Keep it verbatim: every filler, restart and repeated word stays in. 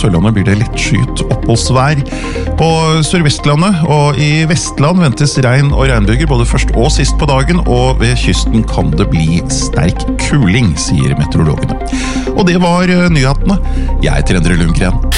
Sørlandet blir det lettskyet oppholdsvær. På Sør-Vestlandet og i Vestland ventes regn og regnbyger både først og sist på dagen, og ved kysten kan det bli sterk kuling, sier meteorologene. Og det var nyhetene. Jeg heter Endre Lundgren.